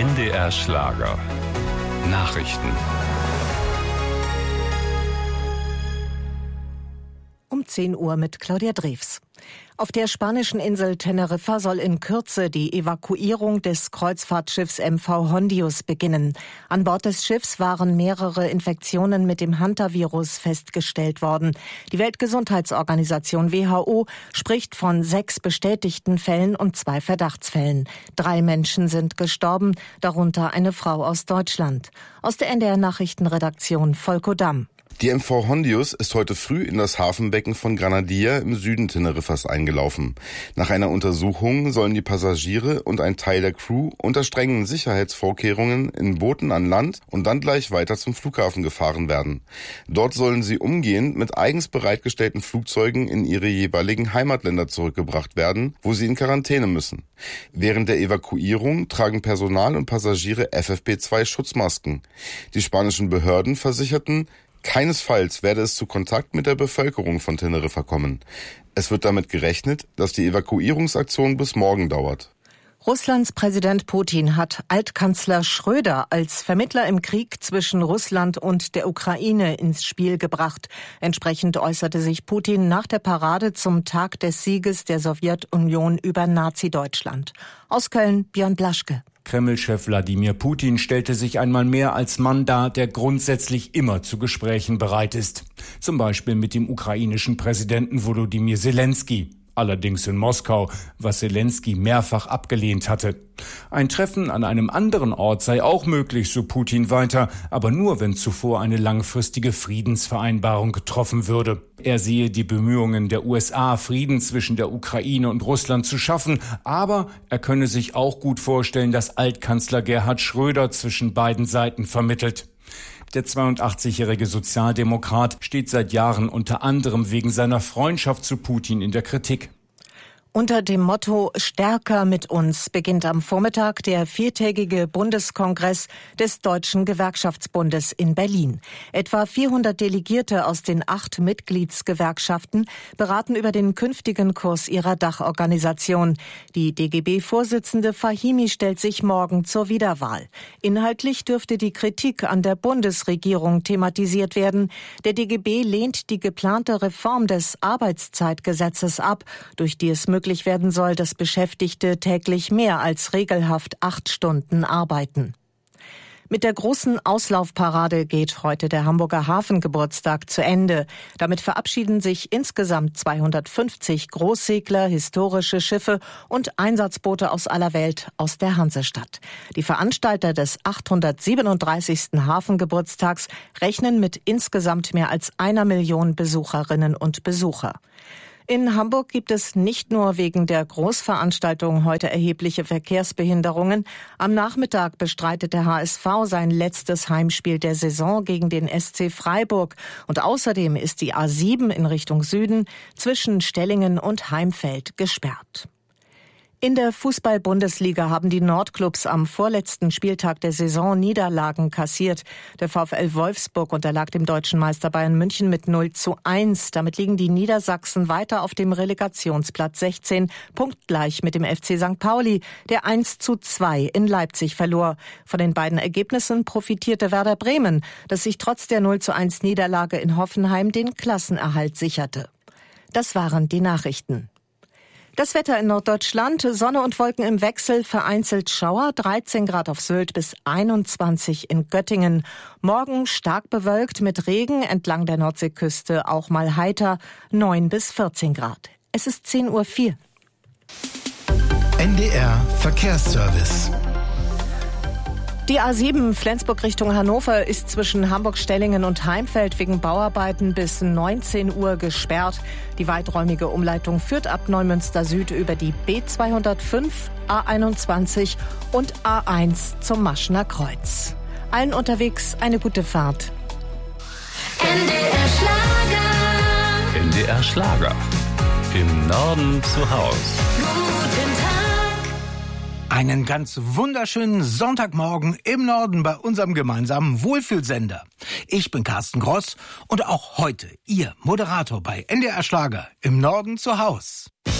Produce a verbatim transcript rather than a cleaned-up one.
N D R Schlager. Nachrichten. Um zehn Uhr mit Claudia Drews. Auf der spanischen Insel Teneriffa soll in Kürze die Evakuierung des Kreuzfahrtschiffs M V Hondius beginnen. An Bord des Schiffs waren mehrere Infektionen mit dem Hantavirus festgestellt worden. Die Weltgesundheitsorganisation W H O spricht von sechs bestätigten Fällen und zwei Verdachtsfällen. Drei Menschen sind gestorben, darunter eine Frau aus Deutschland. Aus der N D R Nachrichtenredaktion Volko Damm. Die M V Hondius ist heute früh in das Hafenbecken von Granadilla im Süden Teneriffas eingelaufen. Nach einer Untersuchung sollen die Passagiere und ein Teil der Crew unter strengen Sicherheitsvorkehrungen in Booten an Land und dann gleich weiter zum Flughafen gefahren werden. Dort sollen sie umgehend mit eigens bereitgestellten Flugzeugen in ihre jeweiligen Heimatländer zurückgebracht werden, wo sie in Quarantäne müssen. Während der Evakuierung tragen Personal und Passagiere F F P zwei Schutzmasken. Die spanischen Behörden versicherten, keinesfalls werde es zu Kontakt mit der Bevölkerung von Teneriffa kommen. Es wird damit gerechnet, dass die Evakuierungsaktion bis morgen dauert. Russlands Präsident Putin hat Altkanzler Schröder als Vermittler im Krieg zwischen Russland und der Ukraine ins Spiel gebracht. Entsprechend äußerte sich Putin nach der Parade zum Tag des Sieges der Sowjetunion über Nazi-Deutschland. Aus Köln, Björn Blaschke. Kreml-Chef Wladimir Putin stellte sich einmal mehr als Mann dar, der grundsätzlich immer zu Gesprächen bereit ist. Zum Beispiel mit dem ukrainischen Präsidenten Volodymyr Zelensky. Allerdings in Moskau, was Zelensky mehrfach abgelehnt hatte. Ein Treffen an einem anderen Ort sei auch möglich, so Putin weiter, aber nur, wenn zuvor eine langfristige Friedensvereinbarung getroffen würde. Er sehe die Bemühungen der U S A, Frieden zwischen der Ukraine und Russland zu schaffen, aber er könne sich auch gut vorstellen, dass Altkanzler Gerhard Schröder zwischen beiden Seiten vermittelt. Der zweiundachtzigjährige Sozialdemokrat steht seit Jahren unter anderem wegen seiner Freundschaft zu Putin in der Kritik. Unter dem Motto »Stärker mit uns« beginnt am Vormittag der viertägige Bundeskongress des Deutschen Gewerkschaftsbundes in Berlin. Etwa vierhundert Delegierte aus den acht Mitgliedsgewerkschaften beraten über den künftigen Kurs ihrer Dachorganisation. Die D G B-Vorsitzende Fahimi stellt sich morgen zur Wiederwahl. Inhaltlich dürfte die Kritik an der Bundesregierung thematisiert werden. Der D G B lehnt die geplante Reform des Arbeitszeitgesetzes ab, durch die es möglich werden soll, dass Beschäftigte täglich mehr als regelhaft acht Stunden arbeiten. Mit der großen Auslaufparade geht heute der Hamburger Hafengeburtstag zu Ende. Damit verabschieden sich insgesamt zweihundertfünfzig Großsegler, historische Schiffe und Einsatzboote aus aller Welt aus der Hansestadt. Die Veranstalter des achthundertsiebenunddreißigsten Hafengeburtstags rechnen mit insgesamt mehr als einer Million Besucherinnen und Besucher. In Hamburg gibt es nicht nur wegen der Großveranstaltung heute erhebliche Verkehrsbehinderungen. Am Nachmittag bestreitet der H S V sein letztes Heimspiel der Saison gegen den S C Freiburg. Und außerdem ist die A sieben in Richtung Süden zwischen Stellingen und Heimfeld gesperrt. In der Fußball-Bundesliga haben die Nordclubs am vorletzten Spieltag der Saison Niederlagen kassiert. Der VfL Wolfsburg unterlag dem deutschen Meister Bayern München mit null zu eins. Damit liegen die Niedersachsen weiter auf dem Relegationsplatz sechzehn, punktgleich mit dem F C Sankt Pauli, der eins zu zwei in Leipzig verlor. Von den beiden Ergebnissen profitierte Werder Bremen, das sich trotz der null zu eins Niederlage in Hoffenheim den Klassenerhalt sicherte. Das waren die Nachrichten. Das Wetter in Norddeutschland, Sonne und Wolken im Wechsel, vereinzelt Schauer, dreizehn Grad auf Sylt bis einundzwanzig in Göttingen. Morgen stark bewölkt mit Regen, entlang der Nordseeküste auch mal heiter, neun bis vierzehn Grad. Es ist zehn Uhr vier. N D R Verkehrsservice. Die A sieben Flensburg Richtung Hannover ist zwischen Hamburg-Stellingen und Heimfeld wegen Bauarbeiten bis neunzehn Uhr gesperrt. Die weiträumige Umleitung führt ab Neumünster Süd über die B zweihundertfünf, A einundzwanzig und A eins zum Maschner Kreuz. Allen unterwegs eine gute Fahrt. N D R Schlager. N D R Schlager. Im Norden zu Haus. Guten Tag. Einen ganz wunderschönen Sonntagmorgen im Norden bei unserem gemeinsamen Wohlfühlsender. Ich bin Carsten Gross und auch heute Ihr Moderator bei N D R Schlager im Norden zu Haus.